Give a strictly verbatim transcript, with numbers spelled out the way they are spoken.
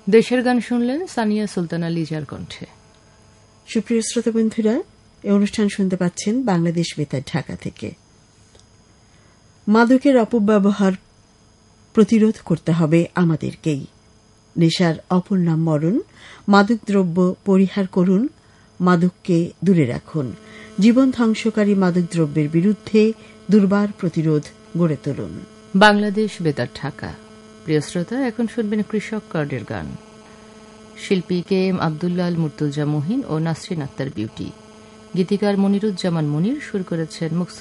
দেশের গান শুনলেন সানিয়া সুলতানা লিজার কণ্ঠে। সুপ্রিয় শ্রোতা বন্ধুরা, এই অনুষ্ঠান শুনতে পাচ্ছেন বাংলাদেশ বেতার ঢাকা থেকে। মাদকের অপব্যবহার প্রতিরোধ করতে হবে আমাদেরকেই। নেশার অপর নাম মরণ। মাদকদ্রব্য পরিহার করুন, মাদককে দূরে রাখুন। জীবন ধ্বংসকারী মাদকদ্রব্যের বিরুদ্ধে দুর্বার প্রতিরোধ গড়ে তুলুন। বাংলাদেশ বেতার ঢাকা। প্রিয় শ্রোতা, এখন শুনবেন কৃষক কার্ডের গান। শিল্পী কে এম আবদুল্লাহ আল মুর্তজা মহিন ও নাসরিন আক্তার বিউটি। গীতিকার মনিরুজ্জামান মনির, সুর করেছেন মুকসুদ